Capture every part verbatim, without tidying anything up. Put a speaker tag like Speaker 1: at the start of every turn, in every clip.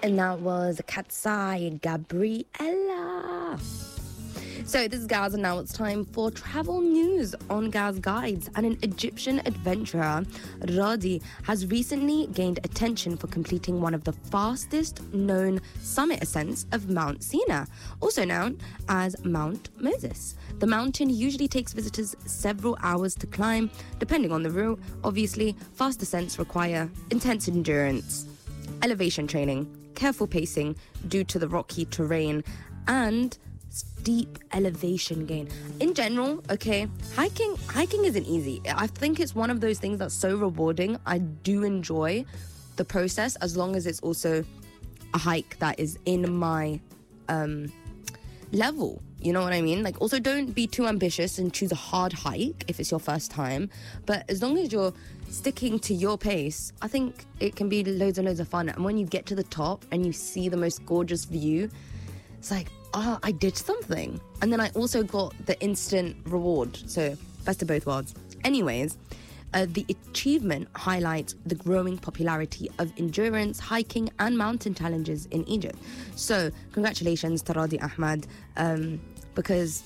Speaker 1: And that was Katsai Gabriella. So this is Gaz, and now it's time for travel news on Gaz Guides. And an Egyptian adventurer, Radi, has recently gained attention for completing one of the fastest known summit ascents of Mount Sinai, also known as Mount Moses. The mountain usually takes visitors several hours to climb, depending on the route. Obviously, fast ascents require intense endurance, elevation training, careful pacing due to the rocky terrain, and steep elevation gain. In general, okay, hiking hiking isn't easy. I think it's one of those things that's so rewarding. I do enjoy the process as long as it's also a hike that is in my um level. You know what I mean? Like, also don't be too ambitious and choose a hard hike if it's your first time. But as long as you're sticking to your pace, I think it can be loads and loads of fun. And when you get to the top and you see the most gorgeous view, it's like, oh, I did something. And then I also got the instant reward. So, best of both worlds. Anyways, uh, the achievement highlights the growing popularity of endurance, hiking, and mountain challenges in Egypt. So, congratulations to Radi Ahmad, um, because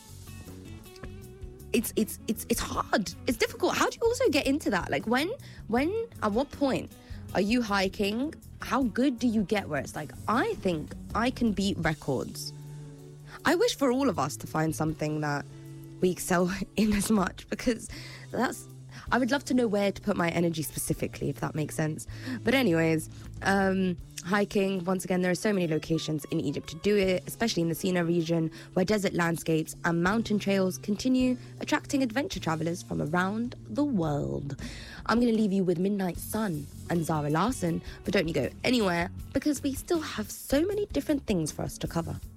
Speaker 1: it's it's it's it's hard. It's difficult. How do you also get into that? Like, when when at what point are you hiking? How good do you get where it's like, I think I can beat records? I wish for all of us to find something that we excel in as much, because that's, I would love to know where to put my energy specifically, if that makes sense. But anyways, um, hiking, once again, there are so many locations in Egypt to do it, especially in the Sinai region, where desert landscapes and mountain trails continue attracting adventure travelers from around the world. I'm going to leave you with Midnight Sun and Zara Larsson, but don't you go anywhere, because we still have so many different things for us to cover.